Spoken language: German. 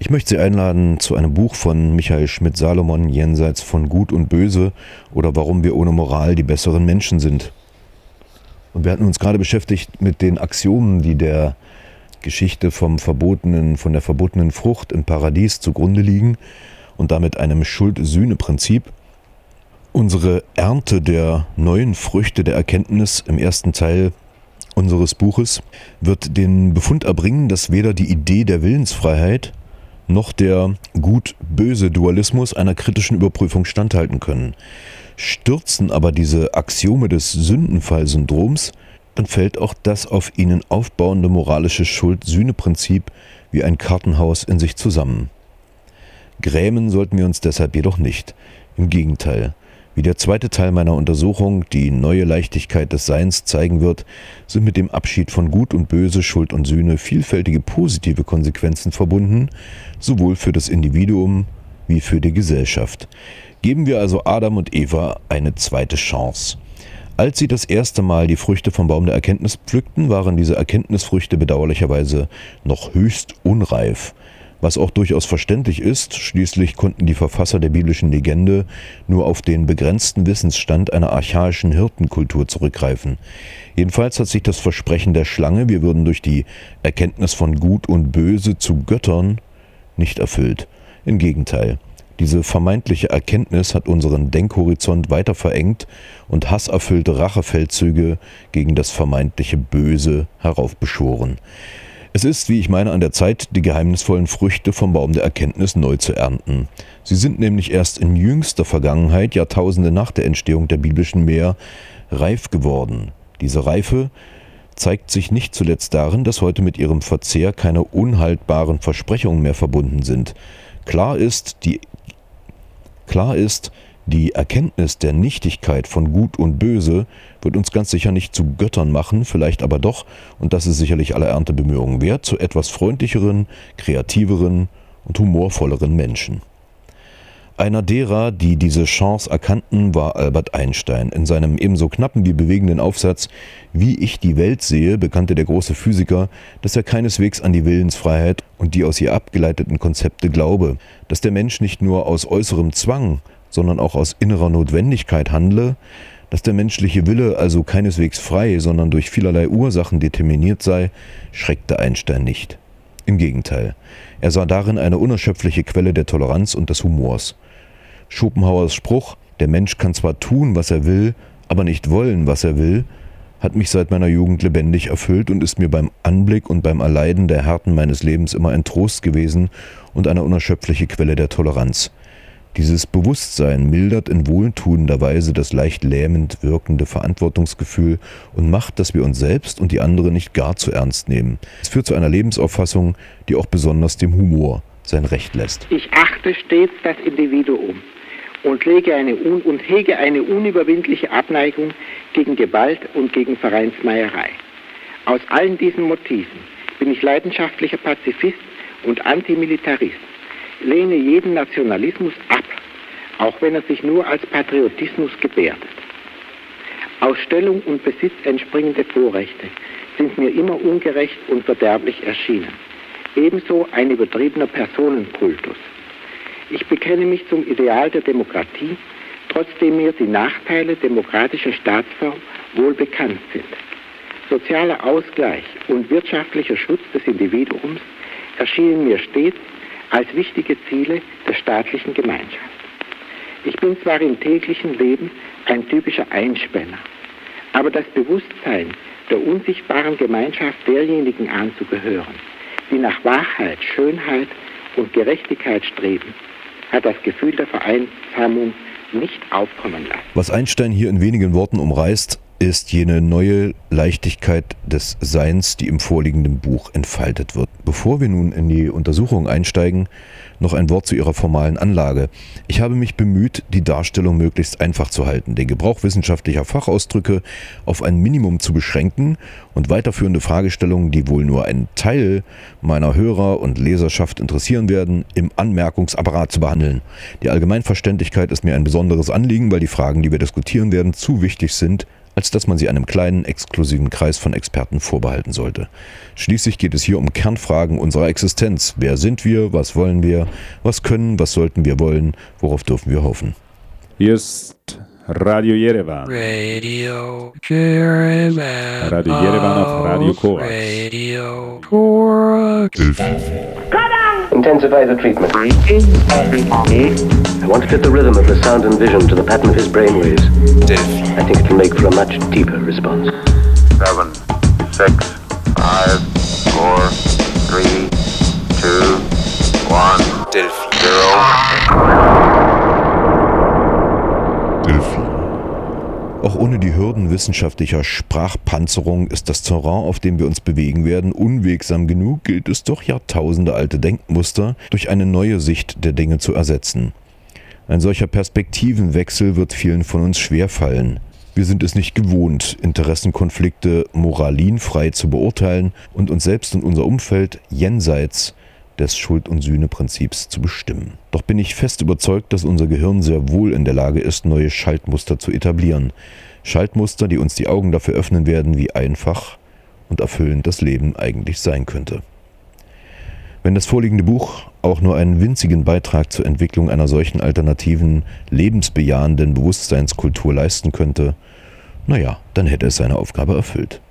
Ich möchte Sie einladen zu einem Buch von Michael Schmidt-Salomon, Jenseits von Gut und Böse oder Warum wir ohne Moral die besseren Menschen sind. Und wir hatten uns gerade beschäftigt mit den Axiomen, die der Geschichte von der verbotenen Frucht im Paradies zugrunde liegen und damit einem Schuld-Sühne-Prinzip. Unsere Ernte der neuen Früchte der Erkenntnis im ersten Teil unseres Buches wird den Befund erbringen, dass weder die Idee der Willensfreiheit noch der Gut-Böse-Dualismus einer kritischen Überprüfung standhalten können. Stürzen aber diese Axiome des Sündenfall-Syndroms, dann fällt auch das auf ihnen aufbauende moralische Schuld-Sühne-Prinzip wie ein Kartenhaus in sich zusammen. Grämen sollten wir uns deshalb jedoch nicht. Im Gegenteil. Wie der zweite Teil meiner Untersuchung die neue Leichtigkeit des Seins zeigen wird, sind mit dem Abschied von Gut und Böse, Schuld und Sühne vielfältige positive Konsequenzen verbunden, sowohl für das Individuum wie für die Gesellschaft. Geben wir also Adam und Eva eine zweite Chance. Als sie das erste Mal die Früchte vom Baum der Erkenntnis pflückten, waren diese Erkenntnisfrüchte bedauerlicherweise noch höchst unreif. Was auch durchaus verständlich ist, schließlich konnten die Verfasser der biblischen Legende nur auf den begrenzten Wissensstand einer archaischen Hirtenkultur zurückgreifen. Jedenfalls hat sich das Versprechen der Schlange, wir würden durch die Erkenntnis von Gut und Böse zu Göttern, nicht erfüllt. Im Gegenteil, diese vermeintliche Erkenntnis hat unseren Denkhorizont weiter verengt und hasserfüllte Rachefeldzüge gegen das vermeintliche Böse heraufbeschworen. Es ist, wie ich meine, an der Zeit, die geheimnisvollen Früchte vom Baum der Erkenntnis neu zu ernten. Sie sind nämlich erst in jüngster Vergangenheit, Jahrtausende nach der Entstehung der biblischen Meer, reif geworden. Diese Reife zeigt sich nicht zuletzt darin, dass heute mit ihrem Verzehr keine unhaltbaren Versprechungen mehr verbunden sind. Klar ist, die Erkenntnis der Nichtigkeit von Gut und Böse wird uns ganz sicher nicht zu Göttern machen, vielleicht aber doch, und das ist sicherlich aller Erntebemühungen wert, zu etwas freundlicheren, kreativeren und humorvolleren Menschen. Einer derer, die diese Chance erkannten, war Albert Einstein. In seinem ebenso knappen wie bewegenden Aufsatz »Wie ich die Welt sehe« bekannte der große Physiker, dass er keineswegs an die Willensfreiheit und die aus ihr abgeleiteten Konzepte glaube, dass der Mensch nicht nur aus äußerem Zwang, sondern auch aus innerer Notwendigkeit handle, dass der menschliche Wille also keineswegs frei, sondern durch vielerlei Ursachen determiniert sei, schreckte Einstein nicht. Im Gegenteil, er sah darin eine unerschöpfliche Quelle der Toleranz und des Humors. Schopenhauers Spruch, der Mensch kann zwar tun, was er will, aber nicht wollen, was er will, hat mich seit meiner Jugend lebendig erfüllt und ist mir beim Anblick und beim Erleiden der Härten meines Lebens immer ein Trost gewesen und eine unerschöpfliche Quelle der Toleranz. Dieses Bewusstsein mildert in wohltuender Weise das leicht lähmend wirkende Verantwortungsgefühl und macht, dass wir uns selbst und die anderen nicht gar zu ernst nehmen. Es führt zu einer Lebensauffassung, die auch besonders dem Humor sein Recht lässt. Ich achte stets das Individuum und hege eine unüberwindliche Abneigung gegen Gewalt und gegen Vereinsmeierei. Aus allen diesen Motiven bin ich leidenschaftlicher Pazifist und Antimilitarist. Lehne jeden Nationalismus ab, auch wenn er sich nur als Patriotismus gebärdet. Aus Stellung und Besitz entspringende Vorrechte sind mir immer ungerecht und verderblich erschienen. Ebenso ein übertriebener Personenkultus. Ich bekenne mich zum Ideal der Demokratie, trotzdem mir die Nachteile demokratischer Staatsform wohl bekannt sind. Sozialer Ausgleich und wirtschaftlicher Schutz des Individuums erschienen mir stets als wichtige Ziele der staatlichen Gemeinschaft. Ich bin zwar im täglichen Leben ein typischer Einspänner, aber das Bewusstsein der unsichtbaren Gemeinschaft derjenigen anzugehören, die nach Wahrheit, Schönheit und Gerechtigkeit streben, hat das Gefühl der Vereinsamung nicht aufkommen lassen. Was Einstein hier in wenigen Worten umreißt, ist jene neue Leichtigkeit des Seins, die im vorliegenden Buch entfaltet wird. Bevor wir nun in die Untersuchung einsteigen, noch ein Wort zu ihrer formalen Anlage. Ich habe mich bemüht, die Darstellung möglichst einfach zu halten, den Gebrauch wissenschaftlicher Fachausdrücke auf ein Minimum zu beschränken und weiterführende Fragestellungen, die wohl nur einen Teil meiner Hörer und Leserschaft interessieren werden, im Anmerkungsapparat zu behandeln. Die Allgemeinverständlichkeit ist mir ein besonderes Anliegen, weil die Fragen, die wir diskutieren werden, zu wichtig sind, als dass man sie einem kleinen, exklusiven Kreis von Experten vorbehalten sollte. Schließlich geht es hier um Kernfragen unserer Existenz. Wer sind wir? Was wollen wir? Was können? Was sollten wir wollen? Worauf dürfen wir hoffen? Hier ist Radio Yerevan. Radio Yerevan. Radio Yerevan auf Radio Korax. Radio Korax. Intensify the treatment. I want to fit the rhythm of the sound and vision to the pattern of his brainwaves. I think it will make for a much deeper response. 7, 6, 5, 4, 3, 2, 1, 0. Auch ohne die Hürden wissenschaftlicher Sprachpanzerung ist das Terrain, auf dem wir uns bewegen werden, unwegsam genug, gilt es doch jahrtausendealte Denkmuster durch eine neue Sicht der Dinge zu ersetzen. Ein solcher Perspektivenwechsel wird vielen von uns schwerfallen. Wir sind es nicht gewohnt, Interessenkonflikte moralinfrei zu beurteilen und uns selbst und unser Umfeld jenseits des Schuld- und Sühneprinzips zu bestimmen. Doch bin ich fest überzeugt, dass unser Gehirn sehr wohl in der Lage ist, neue Schaltmuster zu etablieren. Schaltmuster, die uns die Augen dafür öffnen werden, wie einfach und erfüllend das Leben eigentlich sein könnte. Wenn das vorliegende Buch auch nur einen winzigen Beitrag zur Entwicklung einer solchen alternativen, lebensbejahenden Bewusstseinskultur leisten könnte, naja, dann hätte es seine Aufgabe erfüllt.